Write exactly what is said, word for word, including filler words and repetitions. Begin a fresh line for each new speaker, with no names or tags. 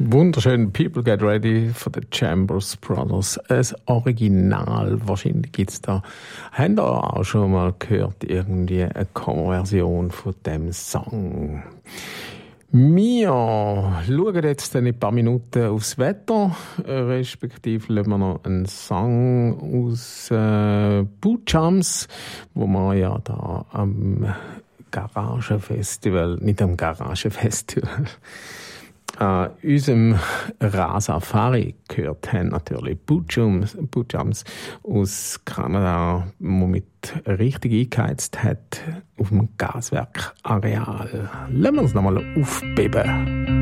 Wunderschön. People Get Ready von den Chambers Brothers. Ein Original. Wahrscheinlich gibt es da. Habt ihr auch schon mal gehört, irgendwie eine Coverversion von dem Song? Wir schauen jetzt in ein paar Minuten aufs Wetter, respektive lassen wir noch einen Song aus äh, Bootjumps, wo wir ja da am Garagefestival, nicht am Garagefestival, an unserem Rasafari gehört haben, natürlich Bootjumps, Bootjumps aus Kanada, die mit richtig eingeheizt hat auf dem Gaswerkareal. Lassen wir uns nochmal aufbeben.